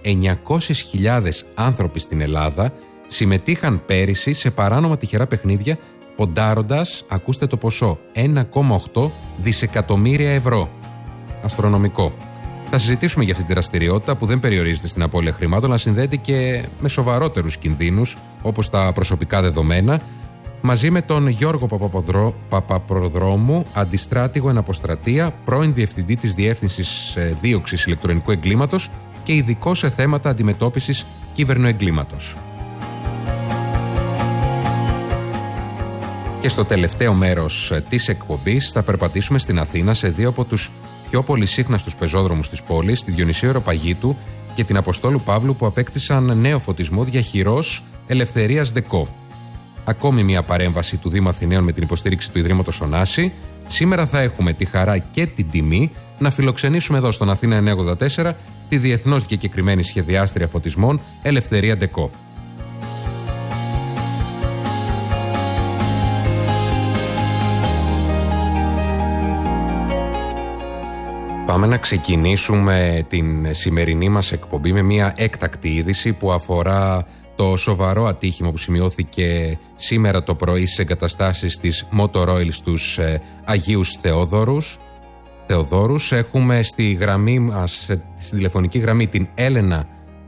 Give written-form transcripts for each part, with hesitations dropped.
900.000 άνθρωποι στην Ελλάδα συμμετείχαν πέρυσι σε παράνομα τυχερά παιχνίδια, ποντάροντας, ακούστε το ποσό, 1,8 δισεκατομμύρια ευρώ. Αστρονομικό. Θα συζητήσουμε για αυτή τη δραστηριότητα που δεν περιορίζεται στην απώλεια χρημάτων, αλλά συνδέεται και με σοβαρότερους κινδύνους, όπως τα προσωπικά δεδομένα, μαζί με τον Γιώργο Παπαπροδρόμου, αντιστράτηγο εν αποστρατεία, πρώην διευθυντή της Διεύθυνσης Δίωξης Ηλεκτρονικού Εγκλήματος και ειδικό σε θέματα αντιμετώπισης κυβερνοεγκλήματος. Και στο τελευταίο μέρος της εκπομπής θα περπατήσουμε στην Αθήνα σε δύο από τους πιο πολυσύχναστους πεζόδρομους της πόλης, τη Διονυσίου Αεροπαγήτου και την Αποστόλου Παύλου, που απέκτησαν νέο φωτισμό διαχειρός Ελευθερίας Δεκό. Ακόμη μια παρέμβαση του Δήμου Αθηναίων με την υποστήριξη του Ιδρύματος Ωνάση. Σήμερα θα έχουμε τη χαρά και την τιμή να φιλοξενήσουμε εδώ στον Αθήνα 984 τη διεθνώς διακεκριμένη σχεδιάστρια φωτισμών Ελευθερία Δεκό. Πάμε να ξεκινήσουμε την σημερινή μας εκπομπή με μια έκτακτη είδηση που αφορά το σοβαρό ατύχημα που σημειώθηκε σήμερα το πρωί στις εγκαταστάσεις της Motor Oil στους Αγίους Θεοδόρους. Έχουμε στη γραμμή μας, στη τηλεφωνική γραμμή, την Έλενα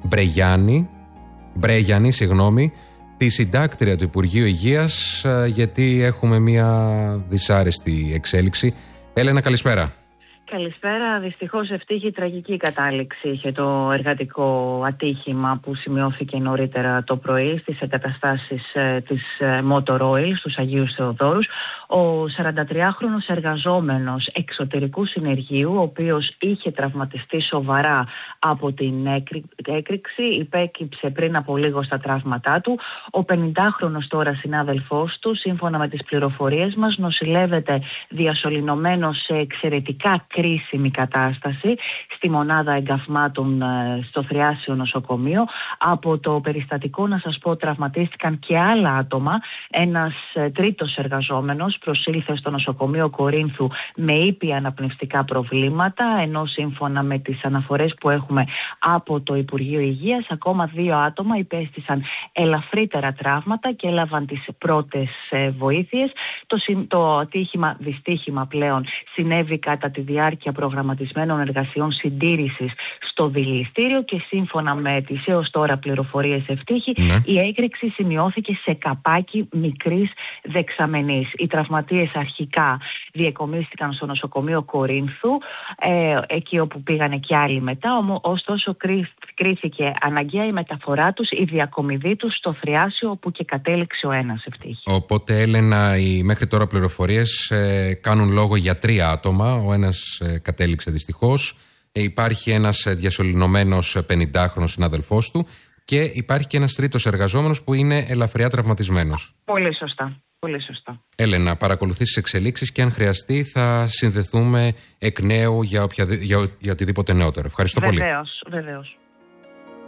Μπρέγιανη, τη συντάκτρια του Υπουργείου Υγείας, γιατί έχουμε μια δυσάρεστη εξέλιξη. Έλενα, καλησπέρα. Καλησπέρα. Δυστυχώς ευτύχη τραγική κατάληξη είχε το εργατικό ατύχημα που σημειώθηκε νωρίτερα το πρωί στις εγκαταστάσεις της Motor Oil στους Αγίους Θεοδόρους. Ο 43χρονος εργαζόμενος εξωτερικού συνεργείου, ο οποίος είχε τραυματιστεί σοβαρά από την έκρηξη, υπέκυψε πριν από λίγο στα τραύματά του. Ο 50χρονος τώρα συνάδελφός του, σύμφωνα με τις πληροφορίες μας, νοσηλεύεται διασωληνωμένος σε εξαιρετικά κρίσιμη κατάσταση στη μονάδα εγκαυμάτων στο Θριάσιο νοσοκομείο. Από το περιστατικό, να σας πω, τραυματίστηκαν και άλλα άτομα. Ένας τρίτος εργαζόμενος προσήλθε στο νοσοκομείο Κορίνθου με ήπια αναπνευστικά προβλήματα, ενώ σύμφωνα με τις αναφορές που έχουμε από το Υπουργείο Υγείας, ακόμα 2 άτομα υπέστησαν ελαφρύτερα τραύματα και έλαβαν τις πρώτες βοήθειες. Το ατύχημα, δυστύχημα πλέον, συνέβη κατά τη διάρκεια προγραμματισμένων εργασιών συντήρησης στο δηληστήριο και σύμφωνα με τις έως τώρα πληροφορίες ευτύχη, η έκρηξη σημειώθηκε σε καπάκι μικρής δεξαμενής. Οι τραυματίες αρχικά διεκομίστηκαν στο νοσοκομείο Κορίνθου, εκεί όπου πήγανε και άλλοι μετά, ωστόσο κρίθηκε αναγκαία η μεταφορά τους, η διακομιδή τους στο Θριάσιο, όπου και κατέληξε ο ένας ευτύχη. Οπότε, Έλενα, οι μέχρι τώρα πληροφορίες κάνουν λόγο για 3 άτομα. Ο ένας κατέληξε δυστυχώς. Υπάρχει ένας διασωληνωμένος 50χρονος συνάδελφός του και υπάρχει και ένας τρίτος εργαζόμενος που είναι ελαφριά τραυματισμένος. Πολύ σωστά. Πολύ σωστά. Έλενα, παρακολουθείς τις εξελίξεις και αν χρειαστεί θα συνδεθούμε εκ νέου για οτιδήποτε νεότερο. Ευχαριστώ πολύ. Βεβαίως.